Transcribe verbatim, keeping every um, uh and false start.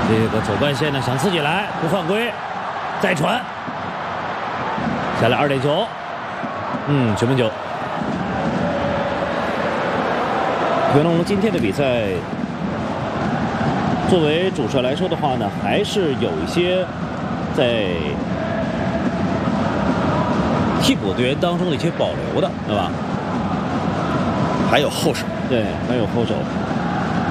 这个走半线呢，想自己来，不犯规，再传，下来二点九，嗯，九分九。元龙今天的比赛，作为主帅来说的话呢，还是有一些在替补队员当中的一些保留的，对吧？ 还有后手， 对，还有后手。